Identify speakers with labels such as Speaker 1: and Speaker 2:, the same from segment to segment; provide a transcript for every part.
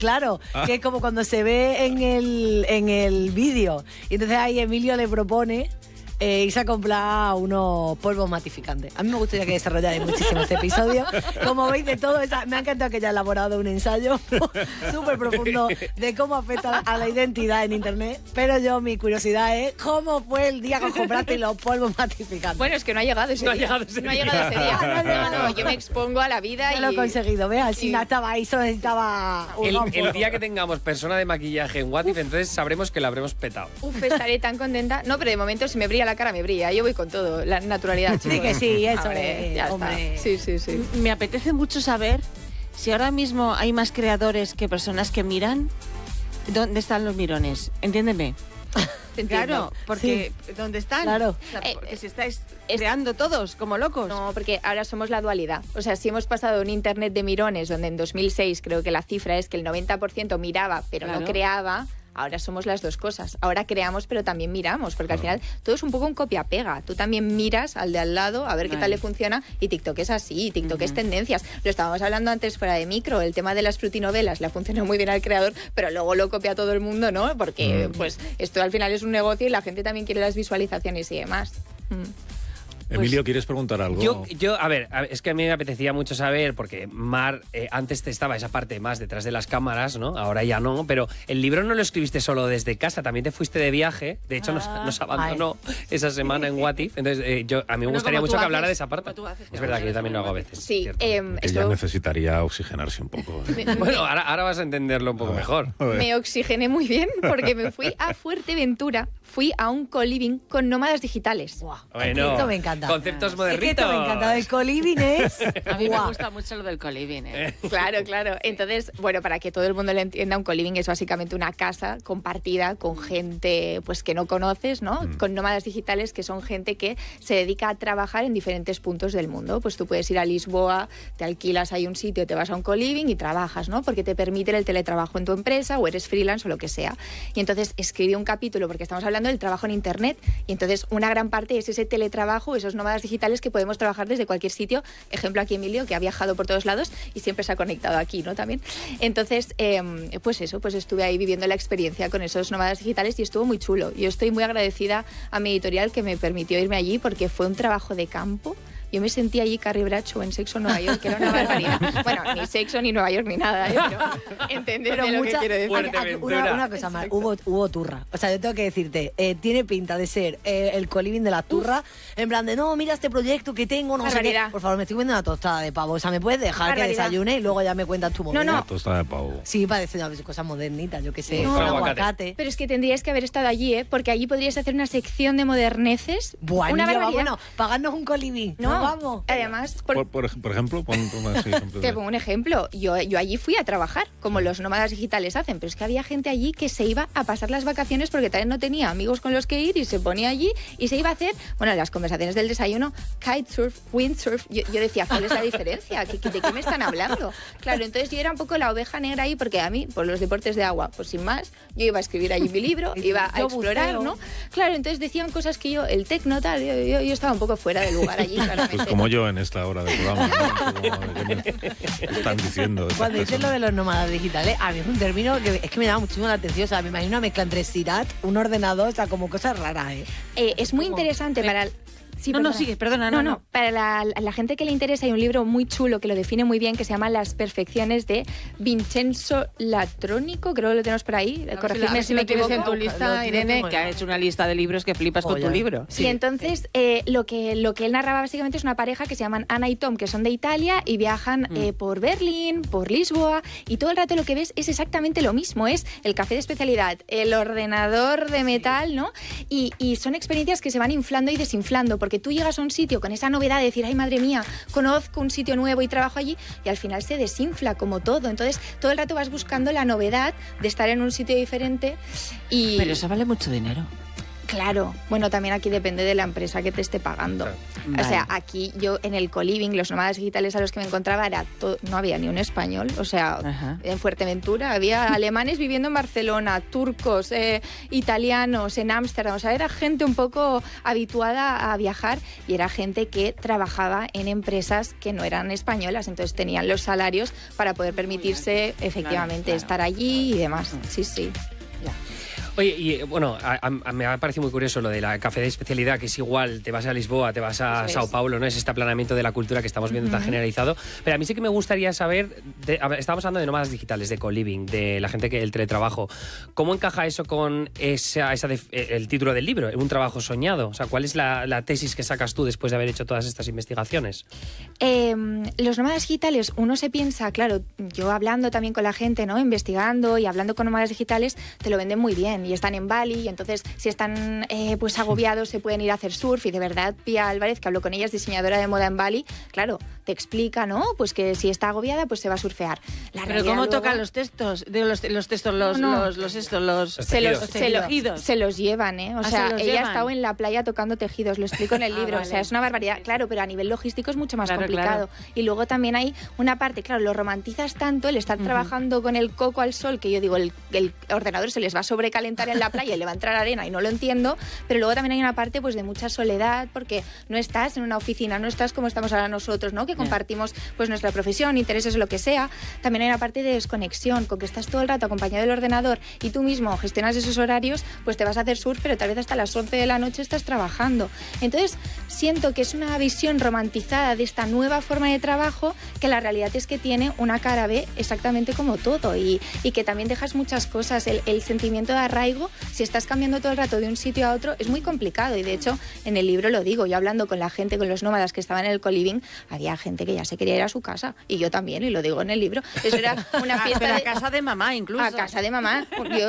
Speaker 1: Claro, que es como cuando se ve en el vídeo. Y entonces ahí Emilio le propone irse a comprar unos polvos matificantes. A mí me gustaría que desarrollara muchísimo este episodio. Como veis, de todo, me ha encantado que haya elaborado un ensayo súper profundo de cómo afecta a la identidad en Internet. Pero mi curiosidad es cómo fue el día que compraste los polvos matificantes.
Speaker 2: Bueno, es que no ha llegado ese día. No ha llegado ese día. No, yo me expongo a la vida y...
Speaker 1: lo he conseguido, ¿ves? Si no estaba ahí, solo necesitaba...
Speaker 3: El día que tengamos persona de maquillaje en What If, entonces sabremos que la habremos petado.
Speaker 2: Estaré tan contenta. No, pero de momento si me brilla la cara, me brilla. Yo voy con todo, la naturalidad. Chicos.
Speaker 1: Sí, que sí, eso.
Speaker 2: Hombre, ya
Speaker 1: hombre.
Speaker 2: Está. Sí.
Speaker 4: Me apetece mucho saber si ahora mismo hay más creadores que personas que miran. ¿Dónde están los mirones? Entiéndeme. Claro, porque ¿dónde están?
Speaker 1: Claro.
Speaker 4: Porque si estáis creando todos como locos.
Speaker 2: No, porque ahora somos la dualidad. O sea, si hemos pasado de un internet de mirones, donde en 2006 creo que la cifra es que el 90% miraba, pero no creaba. Ahora somos las dos cosas. Ahora creamos, pero también miramos, porque al final todo es un poco un copia-pega. Tú también miras al de al lado a ver qué tal le funciona, y TikTok es así, TikTok es tendencias. Lo estábamos hablando antes fuera de micro, el tema de las frutinovelas le ha funcionado muy bien al creador, pero luego lo copia todo el mundo, ¿no? Porque pues esto al final es un negocio y la gente también quiere las visualizaciones y demás.
Speaker 5: Emilio, ¿quieres preguntar algo?
Speaker 3: Yo, a ver, es que a mí me apetecía mucho saber, porque Mar, antes estaba esa parte más detrás de las cámaras, ¿no? Ahora ya no, pero el libro no lo escribiste solo desde casa, también te fuiste de viaje, de hecho nos abandonó esa semana en What If, entonces a mí me gustaría mucho que hablara de esa parte. Es verdad que yo también lo hago a veces.
Speaker 2: Sí,
Speaker 5: ella necesitaría oxigenarse un poco.
Speaker 3: Bueno, ahora vas a entenderlo un poco mejor.
Speaker 2: Me oxigené muy bien porque me fui a Fuerteventura, fui a un co-living con nómadas digitales.
Speaker 1: Wow.
Speaker 3: Bueno,
Speaker 1: esto me encanta.
Speaker 3: Conceptos modernitos.
Speaker 1: Es que esto me encanta. El co-living es...
Speaker 4: A mí me gusta mucho lo del co-living.
Speaker 2: Claro. Entonces, bueno, para que todo el mundo lo entienda, un co-living es básicamente una casa compartida con gente pues que no conoces, ¿no? Con nómadas digitales, que son gente que se dedica a trabajar en diferentes puntos del mundo. Pues tú puedes ir a Lisboa, te alquilas ahí un sitio, te vas a un co-living y trabajas, ¿no? Porque te permite el teletrabajo en tu empresa, o eres freelance o lo que sea. Y entonces escribí un capítulo, porque estamos hablando del trabajo en Internet, y entonces una gran parte es ese teletrabajo, esos nómadas digitales que podemos trabajar desde cualquier sitio. Ejemplo aquí Emilio, que ha viajado por todos lados y siempre se ha conectado aquí, ¿no? También. Entonces, pues estuve ahí viviendo la experiencia con esos nómadas digitales y estuvo muy chulo. Yo estoy muy agradecida a mi editorial que me permitió irme allí, porque fue un trabajo de campo. Yo me sentí allí Carrie Bradshaw en Sexo en Nueva York, que era una barbaridad. Bueno, ni Sexo ni Nueva York ni nada, pero entendedme lo que quiero decir.
Speaker 1: Una cosa más, hubo turra. O sea, yo tengo que decirte, tiene pinta de ser el co-living de la turra, en plan de, no, mira este proyecto que tengo, no sé qué. Por favor, me estoy comiendo una tostada de pavo. O sea, ¿me puedes dejar que desayune y luego ya me cuentas tu movida?
Speaker 5: Una tostada de pavo.
Speaker 1: Sí, parece una cosa modernitas, yo qué sé.
Speaker 3: Un
Speaker 1: aguacate.
Speaker 2: Pero es que tendrías que haber estado allí, porque allí podrías hacer una sección de moderneces.
Speaker 1: Una barbaridad. Bueno, pagarnos un co-living.
Speaker 2: No,
Speaker 1: vamos.
Speaker 2: Además,
Speaker 5: por ejemplo, pon así ejemplo.
Speaker 2: Te pongo un ejemplo. Yo allí fui a trabajar, como los nómadas digitales hacen, pero es que había gente allí que se iba a pasar las vacaciones porque también no tenía amigos con los que ir, y se ponía allí y se iba a hacer, bueno, las conversaciones del desayuno, kitesurf, windsurf. Yo decía, ¿cuál es la diferencia? ¿De qué me están hablando? Claro, entonces yo era un poco la oveja negra ahí, porque a mí, por los deportes de agua, pues sin más, yo iba a escribir allí mi libro, iba a explorar, ¿no? Claro, entonces decían cosas que el tecno, tal, yo estaba un poco fuera de lugar allí, claramente.
Speaker 5: Pues como yo en esta hora de programa, ¿no? Están diciendo.
Speaker 1: Cuando dices lo de los nómadas digitales, a mí es un término que es que me llama muchísimo la atención. O sea, me imagino una mezcla entre Sirat, un ordenador, o sea, como cosas raras,
Speaker 2: es muy interesante para... Sí,
Speaker 4: no, sigue, perdona.
Speaker 2: No. Para la gente que le interesa, hay un libro muy chulo que lo define muy bien, que se llama Las perfecciones, de Vincenzo Latrónico, creo que lo tenemos por ahí. Corregidme si me equivoco.
Speaker 4: En tu lista, Irene, que ha hecho una lista de libros que flipas con tu libro.
Speaker 2: Sí, entonces lo que él narraba básicamente es una pareja que se llaman Ana y Tom, que son de Italia y viajan por Berlín, por Lisboa, y todo el rato lo que ves es exactamente lo mismo, es el café de especialidad, el ordenador de metal, ¿no? Y son experiencias que se van inflando y desinflando, porque tú llegas a un sitio con esa novedad de decir, ay, madre mía, conozco un sitio nuevo y trabajo allí, y al final se desinfla como todo. Entonces, todo el rato vas buscando la novedad de estar en un sitio diferente y...
Speaker 4: Pero eso vale mucho dinero.
Speaker 2: Claro, bueno, también aquí depende de la empresa que te esté pagando.
Speaker 3: Claro.
Speaker 2: O sea, aquí yo en el co-living, los nómadas digitales a los que me encontraba no había ni un español. O sea, en Fuerteventura había alemanes viviendo en Barcelona, turcos, italianos en Ámsterdam. O sea, era gente un poco habituada a viajar y era gente que trabajaba en empresas que no eran españolas. Entonces tenían los salarios para poder permitirse efectivamente estar allí y demás. Sí, sí.
Speaker 3: Oye, y bueno, me ha parecido muy curioso lo de la café de especialidad, que es igual, te vas a Lisboa, te vas a Sao Paulo, ¿no? Es este aplanamiento de la cultura que estamos viendo tan generalizado. Pero a mí sí que me gustaría saber, estamos hablando de nómadas digitales, de co-living, de la gente que el teletrabajo. ¿Cómo encaja eso con el título del libro, un trabajo soñado? O sea, ¿cuál es la tesis que sacas tú después de haber hecho todas estas investigaciones?
Speaker 2: Los nómadas digitales, uno se piensa, claro, yo hablando también con la gente, ¿no? Investigando y hablando con nómadas digitales, te lo venden muy bien. Y están en Bali, y entonces si están pues agobiados se pueden ir a hacer surf. Y de verdad, Pia Álvarez, que habló con ella, es diseñadora de moda en Bali, claro, te explica, ¿no? Pues que si está agobiada, pues se va a surfear.
Speaker 4: Pero ¿cómo tocan los textos?
Speaker 2: Se los llevan, ¿eh? O sea, ella ha estado en la playa tocando tejidos, lo explico en el libro. Vale. O sea, es una barbaridad, claro, pero a nivel logístico es mucho más complicado. Claro. Y luego también hay una parte, claro, lo romantizas tanto, el estar trabajando con el coco al sol, que yo digo, el ordenador se les va a sobrecalentar en la playa y le va a entrar arena y no lo entiendo, pero luego también hay una parte pues de mucha soledad, porque no estás en una oficina, no estás como estamos ahora nosotros, ¿no? Que compartimos pues nuestra profesión, intereses, lo que sea. También hay una parte de desconexión, con que estás todo el rato acompañado del ordenador y tú mismo gestionas esos horarios, pues te vas a hacer surf, pero tal vez hasta las 11 de la noche estás trabajando. Entonces, siento que es una visión romantizada de esta nueva forma de trabajo, que la realidad es que tiene una cara B exactamente como todo, y que también dejas muchas cosas, el sentimiento de arraigo. Si estás cambiando todo el rato de un sitio a otro, es muy complicado. Y de hecho, en el libro lo digo, yo hablando con la gente, con los nómadas que estaban en el co-living, había gente que ya se quería ir a su casa. Y yo también, y lo digo en el libro. Eso era una fiesta
Speaker 4: a casa de mamá, incluso.
Speaker 2: A casa de mamá.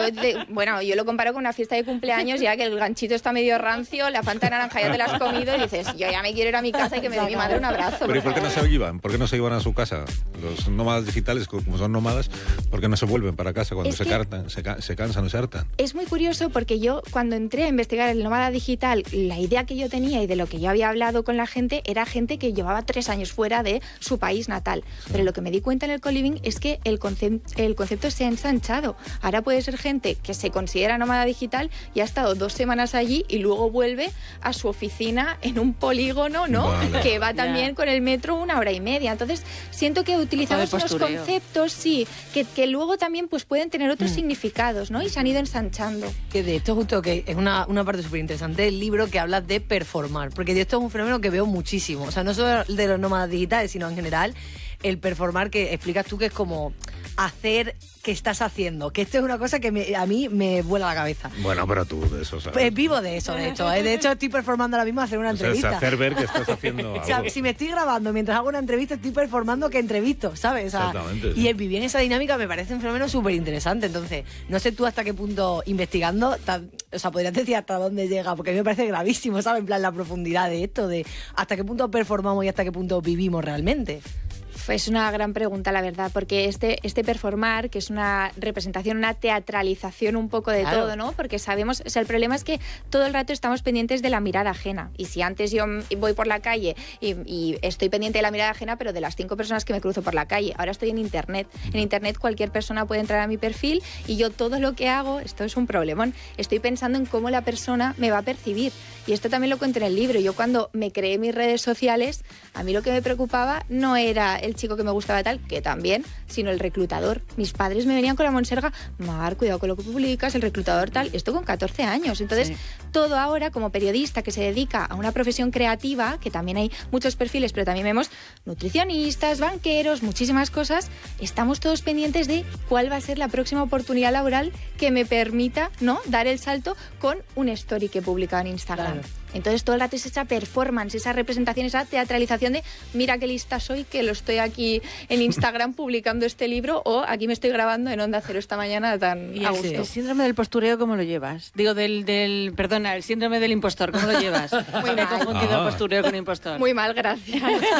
Speaker 2: Yo lo comparo con una fiesta de cumpleaños, ya que el ganchito está medio rancio, la fanta naranja ya te la has comido y dices, yo ya me quiero ir a mi casa y que me dé mi madre un abrazo.
Speaker 5: Pero ¿y por qué no se iban? ¿Por qué no se iban a su casa? Los nómadas digitales, como son nómadas, ¿por qué no se vuelven para casa cuando se cansan o se hartan?
Speaker 2: Es muy curioso porque yo, cuando entré a investigar el nómada digital, la idea que yo tenía y de lo que yo había hablado con la gente era gente que llevaba 3 años fuera de su país natal. Sí. Pero lo que me di cuenta en el co-living es que el concepto se ha ensanchado. Ahora puede ser gente que se considera nómada digital y ha estado 2 semanas allí y luego vuelve a su oficina en un polígono, ¿no? Vale. Que va también con el metro 1 hora y media. Entonces, siento que utilizamos unos conceptos, sí, que luego también pues pueden tener otros significados, ¿no? Y se han ido ensanchando.
Speaker 1: Que de esto justo que es una parte súper interesante del libro, que habla de performar, porque de esto es un fenómeno que veo muchísimo, o sea, no solo de los nómadas digitales, sino en general el performar, que explicas tú que es como hacer que estás haciendo, que esto es una cosa que a mí me vuela la cabeza.
Speaker 5: Bueno, pero tú de eso sabes.
Speaker 1: Pues vivo de eso, de hecho. De hecho, estoy performando ahora mismo a hacer una entrevista.
Speaker 5: Es hacer ver que estás haciendo algo.
Speaker 1: O sea, si me estoy grabando mientras hago una entrevista, estoy performando que entrevisto, ¿sabes? O sea,
Speaker 5: exactamente.
Speaker 1: Y el vivir en esa dinámica me parece un fenómeno súper interesante. Entonces, no sé tú hasta qué punto investigando, o sea, podrías decir hasta dónde llega, porque a mí me parece gravísimo, ¿sabes? En plan, la profundidad de esto, de hasta qué punto performamos y hasta qué punto vivimos realmente.
Speaker 2: Es una gran pregunta, la verdad, porque este performar, que es una representación, una teatralización un poco de todo, ¿no? Porque sabemos, o sea, el problema es que todo el rato estamos pendientes de la mirada ajena. Y si antes yo voy por la calle y estoy pendiente de la mirada ajena, pero de las 5 personas que me cruzo por la calle, ahora estoy en Internet. En Internet cualquier persona puede entrar a mi perfil y yo todo lo que hago, esto es un problemón, estoy pensando en cómo la persona me va a percibir. Y esto también lo cuento en el libro. Yo cuando me creé mis redes sociales, a mí lo que me preocupaba no era el chico que me gustaba tal, que también, sino el reclutador. Mis padres me venían con la monserga, Mar, cuidado con lo que publicas, el reclutador tal, esto con 14 años. Entonces, todo ahora, como periodista que se dedica a una profesión creativa, que también hay muchos perfiles, pero también vemos nutricionistas, banqueros, muchísimas cosas, estamos todos pendientes de cuál va a ser la próxima oportunidad laboral que me permita, ¿no?, dar el salto con un story que he publicado en Instagram. Claro. Entonces todo el rato es esa performance, esa representación, esa teatralización de mira qué lista soy, que lo estoy aquí en Instagram publicando este libro, o aquí me estoy grabando en Onda Cero esta mañana tan a gusto.
Speaker 4: ¿El síndrome del postureo cómo lo llevas? Digo, perdona, el síndrome del impostor, ¿cómo lo llevas? Muy mal. He confundido postureo con impostor.
Speaker 2: Muy mal, gracias.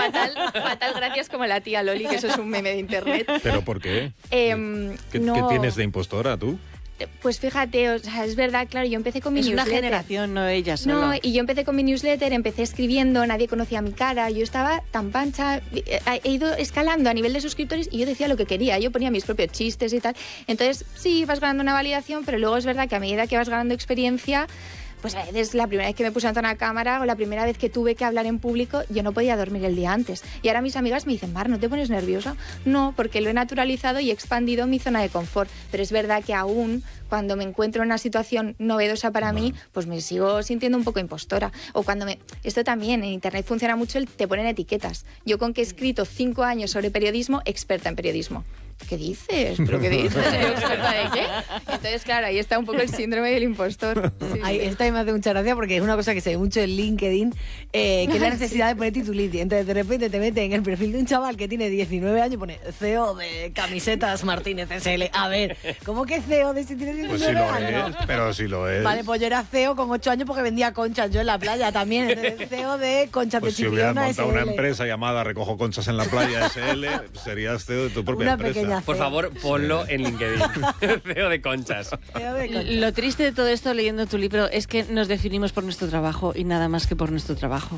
Speaker 2: Fatal, gracias, como la tía Loli, que eso es un meme de internet.
Speaker 5: ¿Pero por qué? ¿Qué tienes de impostora tú?
Speaker 2: Pues fíjate, o sea, es verdad, claro, yo empecé con mi newsletter.
Speaker 4: Es una generación, no ella solo.
Speaker 2: No, y yo empecé con mi newsletter, empecé escribiendo, nadie conocía mi cara, yo estaba tan pancha, he ido escalando a nivel de suscriptores y yo decía lo que quería, yo ponía mis propios chistes y tal. Entonces, sí, vas ganando una validación, pero luego es verdad que a medida que vas ganando experiencia, pues a veces la primera vez que me puse ante una cámara o la primera vez que tuve que hablar en público, yo no podía dormir el día antes. Y ahora mis amigas me dicen, Mar, ¿no te pones nerviosa? No, porque lo he naturalizado y he expandido mi zona de confort. Pero es verdad que aún cuando me encuentro en una situación novedosa para mí, pues me sigo sintiendo un poco impostora. O cuando Esto también, en Internet funciona mucho, te ponen etiquetas. Yo con que he escrito 5 años sobre periodismo, experta en periodismo. ¿Qué dices? ¿Pero qué dices? ¿Experta de qué? Entonces, claro, ahí está un poco el síndrome del impostor. Sí,
Speaker 1: Ahí, esta me hace mucha gracia porque es una cosa que se ve mucho en LinkedIn, que es la necesidad de poner titulitis. Entonces, de repente te mete en el perfil de un chaval que tiene 19 años y pone CEO de Camisetas Martínez SL. A ver, ¿cómo que CEO de si tiene 19
Speaker 5: Pues sí lo
Speaker 1: años?
Speaker 5: es, pero sí lo es.
Speaker 1: Vale, pues yo era CEO con 8 años porque vendía conchas yo en la playa también. Entonces, CEO de Conchas
Speaker 5: Pues
Speaker 1: de
Speaker 5: si hubieras
Speaker 1: Chipiona
Speaker 5: montado
Speaker 1: SL.
Speaker 5: una empresa llamada Recojo Conchas en la Playa SL, serías CEO de tu propia
Speaker 1: Una
Speaker 5: empresa.
Speaker 1: pequeña
Speaker 3: Por favor, ponlo en LinkedIn. CEO de conchas.
Speaker 1: CEO de Conchas.
Speaker 4: Lo triste de todo esto leyendo tu libro es que nos definimos por nuestro trabajo y nada más que por nuestro trabajo.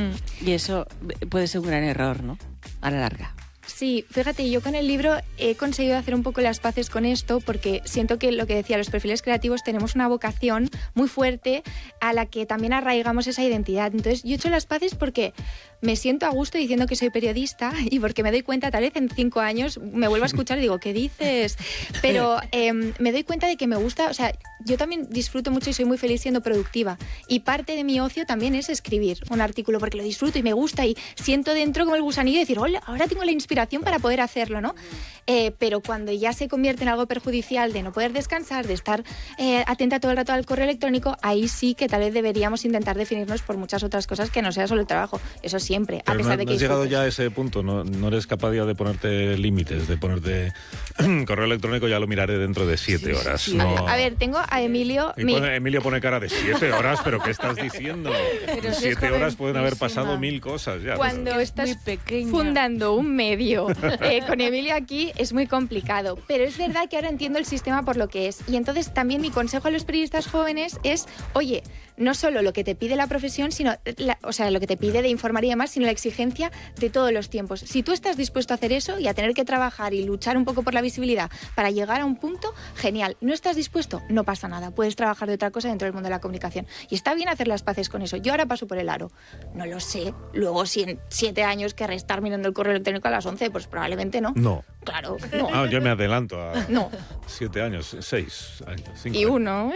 Speaker 4: Y eso puede ser un gran error, ¿no? A la larga.
Speaker 2: Sí, fíjate, yo con el libro he conseguido hacer un poco las paces con esto porque siento que lo que decía, los perfiles creativos tenemos una vocación muy fuerte a la que también arraigamos esa identidad. Entonces yo he hecho las paces porque me siento a gusto diciendo que soy periodista y porque me doy cuenta, tal vez en 5 años me vuelvo a escuchar y digo, ¿qué dices? Pero me doy cuenta de que me gusta, o sea, yo también disfruto mucho y soy muy feliz siendo productiva. Y parte de mi ocio también es escribir un artículo porque lo disfruto y me gusta y siento dentro como el gusanillo de decir, hola, ahora tengo la inspiración para poder hacerlo, ¿no? Pero cuando ya se convierte en algo perjudicial de no poder descansar, de estar atenta todo el rato al correo electrónico, ahí sí que tal vez deberíamos intentar definirnos por muchas otras cosas que no sea solo el trabajo. Eso siempre,
Speaker 5: Pero
Speaker 2: a pesar de que
Speaker 5: no has llegado
Speaker 2: disfrutes.
Speaker 5: ya a ese punto, no eres capaz ya de ponerte límites, de ponerte correo electrónico, ya lo miraré dentro de 7 horas.
Speaker 4: sí.
Speaker 5: No.
Speaker 2: A ver, tengo a Emilio...
Speaker 5: Y Emilio pone cara de 7 horas, pero ¿qué estás diciendo?
Speaker 4: Pero
Speaker 5: En
Speaker 4: si es
Speaker 5: 7 horas pueden haber
Speaker 4: jovencísima.
Speaker 5: pasado 1000 cosas ya.
Speaker 2: Cuando
Speaker 4: Es
Speaker 2: estás
Speaker 4: muy pequeña.
Speaker 2: fundando un medio con Emilio aquí es muy complicado, pero es verdad que ahora entiendo el sistema por lo que es. Y entonces también mi consejo a los periodistas jóvenes es, oye, no solo lo que te pide la profesión, sino o sea, lo que te pide de informar y demás, sino la exigencia de todos los tiempos. Si tú estás dispuesto a hacer eso y a tener que trabajar y luchar un poco por la visibilidad para llegar a un punto, genial. No estás dispuesto, no pasa nada. Puedes trabajar de otra cosa dentro del mundo de la comunicación. Y está bien hacer las paces con eso. Yo ahora paso por el aro. No lo sé. Luego, si en 7 años querré estar mirando el correo electrónico a las 11, pues probablemente no.
Speaker 5: No.
Speaker 2: Claro, no.
Speaker 5: Ah, yo me adelanto a
Speaker 2: No.
Speaker 5: 7 años, 6 años, 5
Speaker 2: Y uno.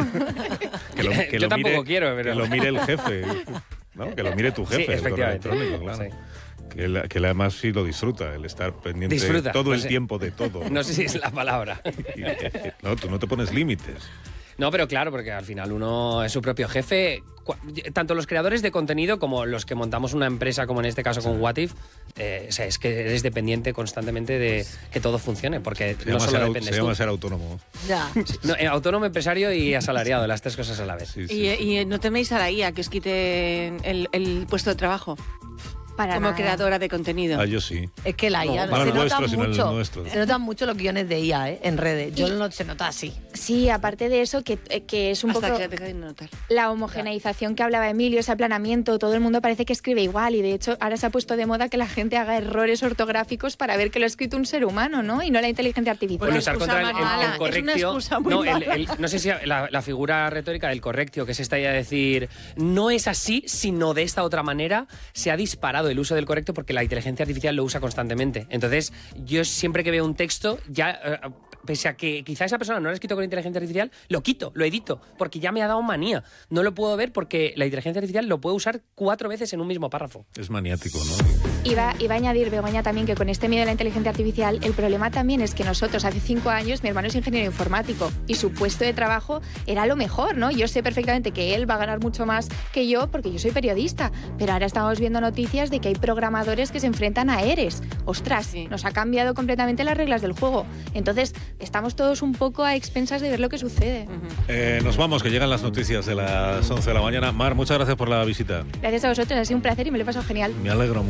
Speaker 5: Que
Speaker 3: Yo tampoco quiero, pero...
Speaker 5: Que lo mire el jefe, ¿no? Que lo mire tu jefe,
Speaker 3: Sí,
Speaker 5: el correo
Speaker 3: efectivamente.
Speaker 5: electrónico, claro.
Speaker 3: Sí.
Speaker 5: Que él además sí lo disfruta, el estar pendiente
Speaker 3: Disfruta,
Speaker 5: todo
Speaker 3: no
Speaker 5: el
Speaker 3: sé.
Speaker 5: tiempo de todo.
Speaker 3: No sé si es la palabra.
Speaker 5: No, tú no te pones límites.
Speaker 3: No, pero claro, porque al final uno es su propio jefe. Tanto los creadores de contenido como los que montamos una empresa, como en este caso con What If, o sea, es que eres dependiente constantemente de que todo funcione, porque no solo dependes
Speaker 5: se llama
Speaker 3: tú.
Speaker 5: ser autónomo.
Speaker 1: Ya.
Speaker 3: No, autónomo, empresario y asalariado, las 3 cosas a la vez.
Speaker 5: Sí, sí.
Speaker 4: Y no teméis a la IA que os quite el puesto de trabajo
Speaker 2: Para
Speaker 4: como
Speaker 2: nada.
Speaker 4: creadora de contenido.
Speaker 5: Ah, yo sí.
Speaker 1: Es que la IA
Speaker 5: No el
Speaker 1: se nota
Speaker 5: nuestro, sino el
Speaker 1: mucho.
Speaker 5: nuestro.
Speaker 1: Se notan mucho los guiones de IA, en redes. Yo
Speaker 2: Y-
Speaker 1: no se nota así.
Speaker 2: Sí, aparte de eso, que es un
Speaker 4: Hasta
Speaker 2: poco...
Speaker 4: que deje de notar.
Speaker 2: La homogeneización que hablaba Emilio, ese aplanamiento, todo el mundo parece que escribe igual y de hecho ahora se ha puesto de moda que la gente haga errores ortográficos para ver que lo ha escrito un ser humano, ¿no? Y no la inteligencia artificial.
Speaker 3: Bueno,
Speaker 4: Una
Speaker 3: luchar
Speaker 4: excusa
Speaker 3: contra
Speaker 4: muy mala,
Speaker 3: el
Speaker 4: es una
Speaker 3: correctio.
Speaker 4: excusa muy
Speaker 3: No,
Speaker 4: mala.
Speaker 3: no sé si la figura retórica del correctio, que es esta idea de decir no es así, sino de esta otra manera, se ha disparado el uso del correcto porque la inteligencia artificial lo usa constantemente. Entonces, yo siempre que veo un texto, ya pese a que quizá esa persona no lo ha escrito con inteligencia artificial, lo quito, lo edito, porque ya me ha dado manía. No lo puedo ver porque la inteligencia artificial lo puede usar 4 veces en un mismo párrafo.
Speaker 5: Es maniático, ¿no?
Speaker 2: Iba a añadir, Begoña, también que con este miedo a la inteligencia artificial, el problema también es que nosotros, hace 5 años, mi hermano es ingeniero informático y su puesto de trabajo era lo mejor, ¿no? Yo sé perfectamente que él va a ganar mucho más que yo porque yo soy periodista, pero ahora estamos viendo noticias de que hay programadores que se enfrentan a ERES. Ostras,
Speaker 4: Sí.
Speaker 2: nos ha cambiado completamente las reglas del juego. Entonces, estamos todos un poco a expensas de ver lo que sucede.
Speaker 5: Nos vamos, que llegan las noticias de las 11 de la mañana. Mar, muchas gracias por la visita.
Speaker 2: Gracias a vosotros, ha sido un placer y me lo he pasado genial.
Speaker 5: Me alegro muchísimo.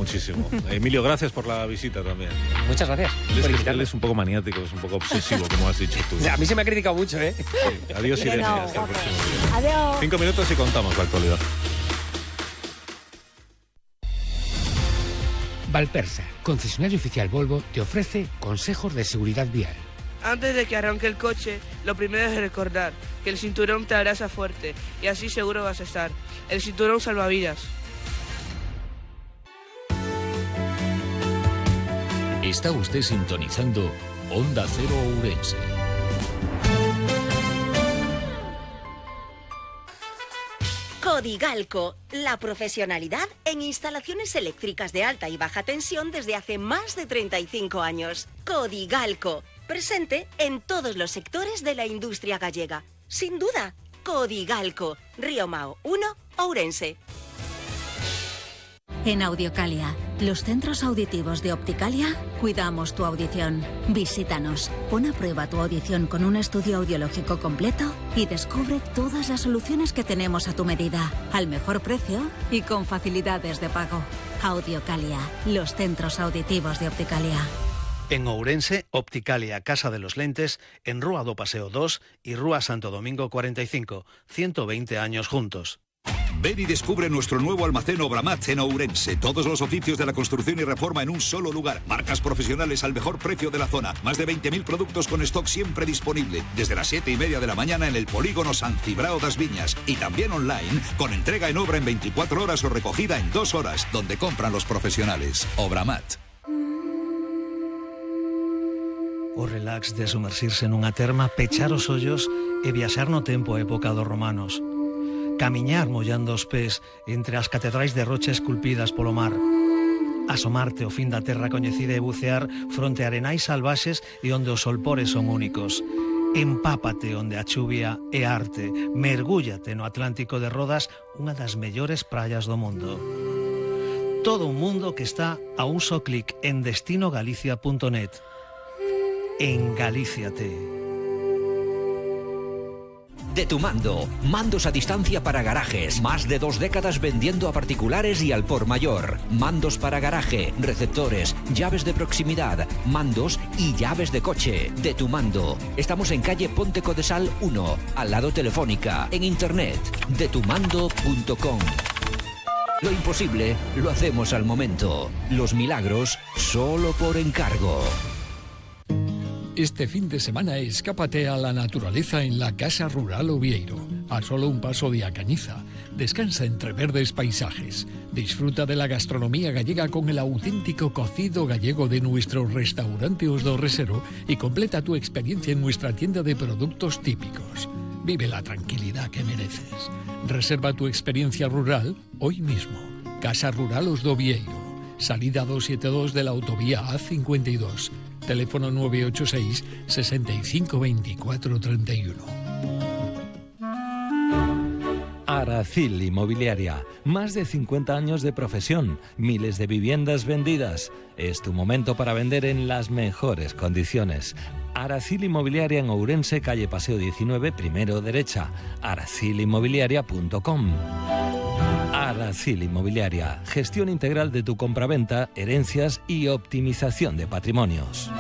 Speaker 5: Emilio, gracias por la visita también.
Speaker 3: Muchas gracias.
Speaker 5: Él es un poco maniático, es un poco obsesivo, como has dicho tú.
Speaker 3: A mí se me ha criticado mucho, ¿eh?
Speaker 5: Sí. Adiós, Irene. Hasta el próximo día.
Speaker 1: Adiós.
Speaker 5: 5 minutos y contamos la actualidad.
Speaker 6: Valpersa, concesionario oficial Volvo, te ofrece consejos de seguridad vial.
Speaker 7: Antes de que arranque el coche, lo primero es recordar que el cinturón te abraza fuerte y así seguro vas a estar. El cinturón salvavidas.
Speaker 8: Está usted sintonizando Onda Cero Ourense.
Speaker 9: Codigalco, la profesionalidad en instalaciones eléctricas de alta y baja tensión desde hace más de 35 años. Codigalco, presente en todos los sectores de la industria gallega. Sin duda, Codigalco, Río Mao 1, Ourense.
Speaker 10: En Audiocalia, los centros auditivos de Opticalia, cuidamos tu audición. Visítanos, pon a prueba tu audición con un estudio audiológico completo y descubre todas las soluciones que tenemos a tu medida, al mejor precio y con facilidades de pago. Audiocalia, los centros auditivos de Opticalia.
Speaker 11: En Ourense, Opticalia, Casa de los Lentes, en Rúa do Paseo 2 y Rúa Santo Domingo 45, 120 años juntos.
Speaker 12: Ven y descubre nuestro nuevo almacén Obramat en Ourense. Todos los oficios de la construcción y reforma en un solo lugar. Marcas profesionales al mejor precio de la zona. Más de 20.000 productos con stock siempre disponible. Desde las 7:30 de la mañana en el polígono San Cibrao das Viñas. Y también online, con entrega en obra en 24 horas o recogida en 2 horas, donde compran los profesionales. Obramat.
Speaker 11: O relax de sumerxirse nunha terma, pechar os ollos e viaxar no tempo a época dos romanos. Camiñar mollando os pés entre as catedrais de rocha esculpidas polo mar. Asomarte ao fin da terra coñecida e bucear fronte a arenais salvaxes e onde os solpores son únicos. Empápate onde a chuvia é arte. Mergúllate no Atlántico de Rodas, unha das mellores praias do mundo. Todo un mundo que está a un só clic en destinogalicia.net. Engalíciate.
Speaker 13: De Tu Mando, mandos a distancia para garajes, más de 2 décadas vendiendo a particulares y al por mayor. Mandos para garaje, receptores, llaves de proximidad, mandos y llaves de coche. De Tu Mando. Estamos en calle Ponte Codesal 1, al lado Telefónica, en internet, detumando.com. Lo imposible lo hacemos al momento. Los milagros solo por encargo.
Speaker 8: Este fin de semana escápate a la naturaleza en la Casa Rural Ovieiro, a solo un paso de A Cañiza. Descansa entre verdes paisajes. Disfruta de la gastronomía gallega con el auténtico cocido gallego de nuestro restaurante Os do Resero y completa tu experiencia en nuestra tienda de productos típicos. Vive la tranquilidad que mereces. Reserva tu experiencia rural hoy mismo. Casa Rural Os do Ovieiro. Salida 272 de la autovía A52. Teléfono 986 65 24 31.
Speaker 14: Aracil Inmobiliaria. Más de 50 años de profesión, miles de viviendas vendidas. Es tu momento para vender en las mejores condiciones. Aracil Inmobiliaria en Ourense, calle Paseo 19, primero derecha. aracilinmobiliaria.com. Aracil Inmobiliaria, gestión integral de tu compraventa, herencias y optimización de patrimonios.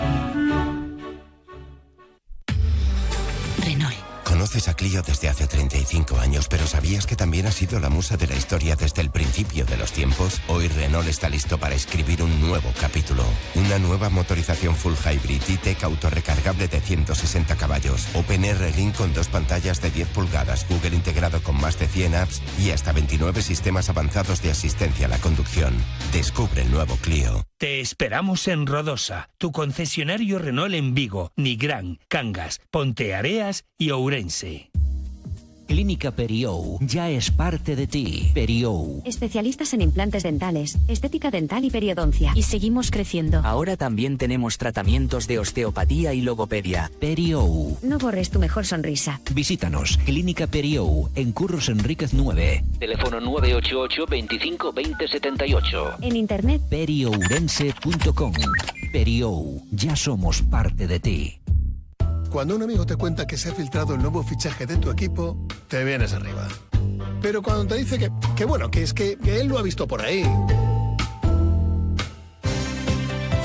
Speaker 15: Renault. Conoces a Clio desde hace 35 años, pero ¿sabías que también ha sido la musa de la historia desde el principio de los tiempos? Hoy Renault está listo para escribir un nuevo capítulo. Una nueva motorización full hybrid E-Tech autorrecargable de 160 caballos. OpenR Link con 2 pantallas de 10 pulgadas, Google integrado con más de 100 apps y hasta 29 sistemas avanzados de asistencia a la conducción. Descubre el nuevo Clio.
Speaker 16: Te esperamos en Rodosa, tu concesionario Renault en Vigo, Nigrán, Cangas, Ponteareas y Ourense.
Speaker 13: Clínica Periou ya es parte de ti. Periou.
Speaker 17: Especialistas en implantes dentales, estética dental y periodoncia. Y seguimos creciendo.
Speaker 18: Ahora también tenemos tratamientos de osteopatía y logopedia.
Speaker 13: Periou.
Speaker 17: No borres tu mejor sonrisa.
Speaker 13: Visítanos. Clínica Periou, en Curros Enríquez 9. Teléfono 988 25 20 78.
Speaker 17: En internet.
Speaker 13: periourense.com. Periou. Ya somos parte de ti.
Speaker 19: Cuando un amigo te cuenta que se ha filtrado el nuevo fichaje de tu equipo, te vienes arriba. Pero cuando te dice que él lo ha visto por ahí,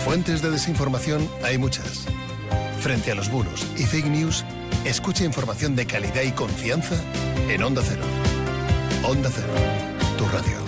Speaker 19: Fuentes de desinformación hay muchas. Frente a los bulos y fake news, escucha información de calidad y confianza en Onda Cero. Onda Cero, tu radio.